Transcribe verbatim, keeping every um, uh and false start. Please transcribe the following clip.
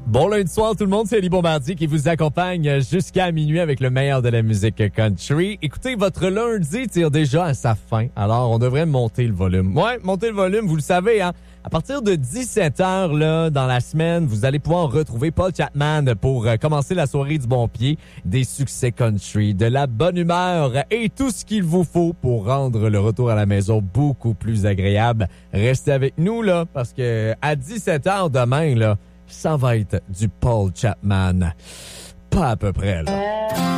Bon lundi soir tout le monde, c'est Ali Bombardier qui vous accompagne jusqu'à minuit avec le meilleur de la musique country. Écoutez, votre lundi tire déjà à sa fin, alors on devrait monter le volume. Ouais, monter le volume, vous le savez, hein. À partir de dix-sept heures, là, dans la semaine, vous allez pouvoir retrouver Paul Chapman pour euh, commencer la soirée du bon pied, des succès country, de la bonne humeur et tout ce qu'il vous faut pour rendre le retour à la maison beaucoup plus agréable. Restez avec nous, là, parce que à dix-sept heures demain, là, ça va être du Paul Chapman. Pas à peu près, là.